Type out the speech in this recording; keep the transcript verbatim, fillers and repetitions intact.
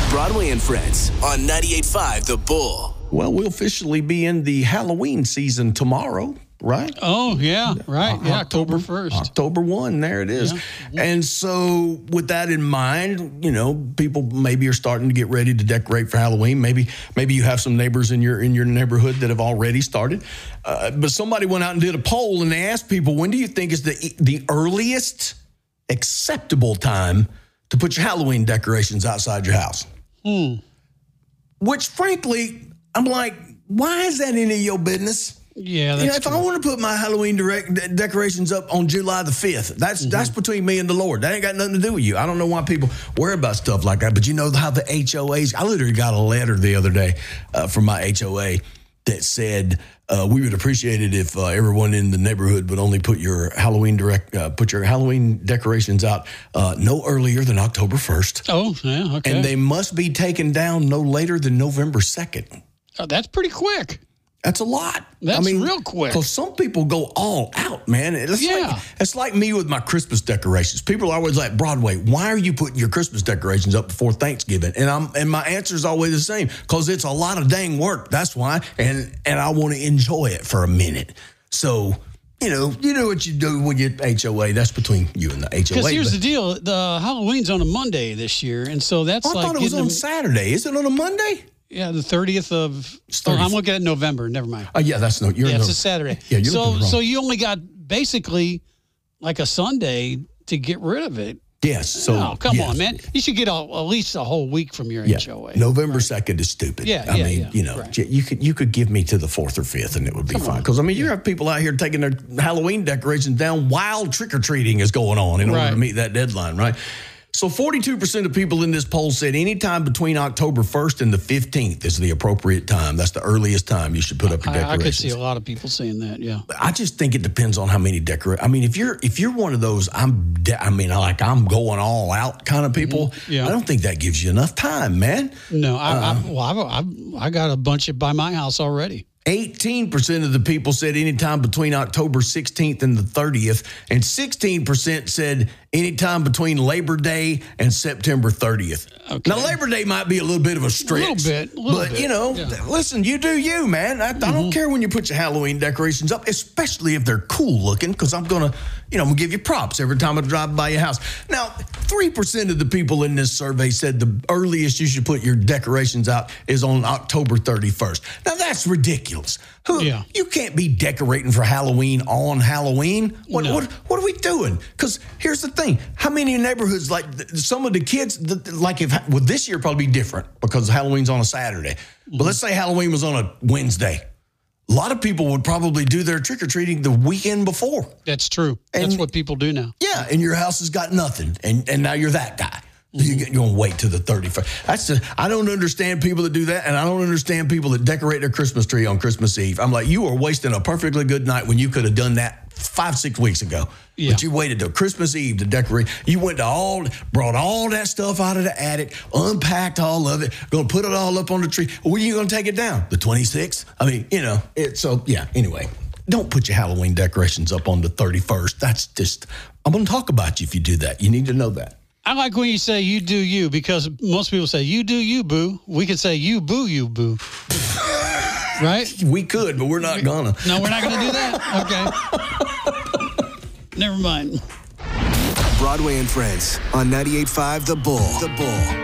Broadway and Friends on ninety-eight point five The Bull. Well, we'll officially be in the Halloween season tomorrow, right? Oh, yeah, right. Uh, yeah, October first. October first, there it is. Yeah. And so with that in mind, you know, people maybe are starting to get ready to decorate for Halloween. Maybe maybe you have some neighbors in your in your neighborhood that have already started. Uh, but somebody went out and did a poll, and they asked people, when do you think is the the earliest acceptable time to put your Halloween decorations outside your house? Hmm. Which, frankly, I'm like, why is that any of your business? Yeah, that's you know, if true. I want to put my Halloween direct de- decorations up on July the fifth, that's mm-hmm. that's between me and the Lord. That ain't got nothing to do with you. I don't know why people worry about stuff like that. But you know how the H O As, I literally got a letter the other day uh, from my H O A that said, uh, we would appreciate it if uh, everyone in the neighborhood would only put your Halloween direct, uh, put your Halloween decorations out uh, no earlier than October first. Oh, yeah, okay. And they must be taken down no later than November second. Oh, that's pretty quick. That's a lot. That's I mean, real quick. Because some people go all out, man. It's Yeah. like it's like me with my Christmas decorations. People are always like, Broadway, why are you putting your Christmas decorations up before Thanksgiving? And I'm and my answer is always the same, because it's a lot of dang work. That's why. And and I want to enjoy it for a minute. So, you know, you know what you do with your H O A. That's between you and the H O A. Because here's but- the deal. The Halloween's on a Monday this year, and so that's Oh, I like thought it was getting on them- Saturday. Is it on a Monday? Yeah, the thirtieth of. It's Oh, I'm thirtieth. looking at November. Never mind. Oh, yeah, that's no. You're Yeah, no, it's a Saturday. Yeah, you're so looking wrong. so you only got basically like a Sunday to get rid of it. Yes. So, oh, come yes. on, man. You should get a, at least a whole week from your Yeah. H O A. November second is stupid. Yeah, I yeah, mean, yeah, you know, right. you could you could give me to the fourth or fifth, and it would be Come fine. on. Because I mean, you have people out here taking their Halloween decorations down while trick or treating is going on in order Right. to meet that deadline, right? So forty-two percent of people in this poll said anytime between October first and the fifteenth is the appropriate time. That's the earliest time you should put up your I, I decorations. could see a lot of people saying that. Yeah. I just think it depends on how many decorate. I mean, if you're if you're one of those, I'm de- I mean, like I'm going all out kind of people. Mm-hmm. Yeah. I don't think that gives you enough time, man. No, I, Uh, I, well, I've, I've, I got a bunch of by my house already. eighteen percent of the people said anytime between October sixteenth and the thirtieth, and sixteen percent said anytime between Labor Day and September thirtieth. Okay. Now, Labor Day might be a little bit of a stretch. A little bit, a little but, bit, you know, yeah. th- listen, you do you, man. I, I Mm-hmm. don't care when you put your Halloween decorations up, especially if they're cool looking, because I'm going to, you know, I'm going to give you props every time I drive by your house. Now, three percent of the people in this survey said the earliest you should put your decorations out is on October thirty-first. Now, that's ridiculous. Who, Yeah. You can't be decorating for Halloween on Halloween. What No. what, what are we doing? Because here's the thing. How many neighborhoods, like th- some of the kids, th- like if, well, this year probably be different because Halloween's on a Saturday. But let's say Halloween was on a Wednesday. A lot of people would probably do their trick-or-treating the weekend before. That's true. That's And- what people do now. Yeah, and your house has got nothing, and, and now you're that guy. You get, you're going to wait till the thirty-first. That's the, I don't understand people that do that, and I don't understand people that decorate their Christmas tree on Christmas Eve. I'm like, you are wasting a perfectly good night when you could have done that five, six weeks ago. Yeah. But you waited till Christmas Eve to decorate. You went to all, brought all that stuff out of the attic, unpacked all of it, going to put it all up on the tree. When are you going to take it down? The twenty-sixth? I mean, you know, it, so yeah, anyway. Don't put your Halloween decorations up on the thirty-first. That's just, I'm going to talk about you if you do that. You need to know that. I like when you say you do you, because most people say you do you, boo. We could say you boo you, boo. Right? We could, but we're not gonna. No, we're not going to do that? Okay. Never mind. Broadway and Friends on ninety-eight point five The Bull. The Bull.